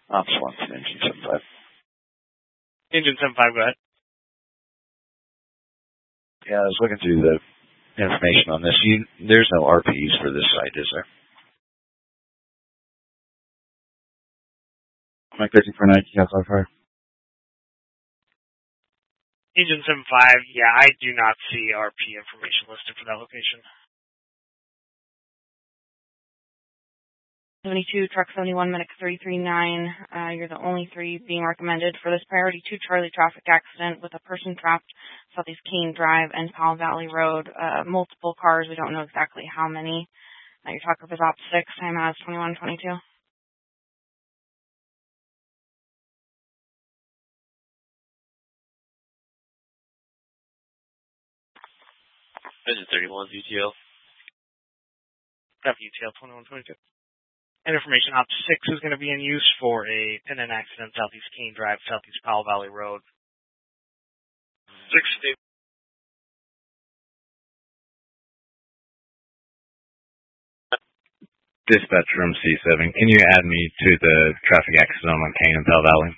Ops 1 from Engine 75. Engine 75, go ahead. Yeah, I was looking through the information on this. There's no RPs for this site, is there? Mike 13 for Nike, Castle Fire. Engine 75, yeah, I do not see RP information listed for that location. 72, Truck 71, Medic 339. You're the only 3 being recommended for this Priority 2 Charlie traffic accident with a person trapped Southeast Kane Drive and Powell Valley Road. Multiple cars, we don't know exactly how many. Your talker was op 6, time as 21:22. Engine 31, UTL. Copy UTL 21:22. And information op 6 is going to be in use for a pin-in accident, Southeast Kane Drive, Southeast Powell Valley Road. 60. Dispatch room C7. Can you add me to the traffic accident on Kane and Powell Valley?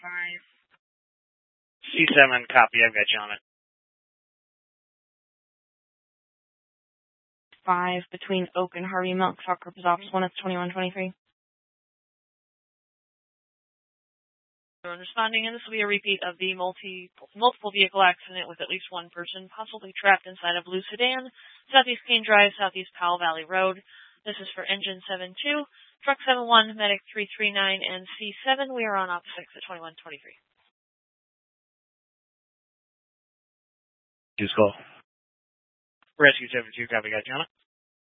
C7, copy. I've got you on it. 5 between Oak and Harvey Milk. Talk Group is Ops 1. It's 21:23. Responding, and this will be a repeat of the multiple vehicle accident with at least one person possibly trapped inside a blue sedan, Southeast Kane Drive, Southeast Powell Valley Road. This is for Engine 72, Truck 71, Medic 339, and C7. We are on Op 6 at 21:23. Use call. Rescue 72, copy, got you on it.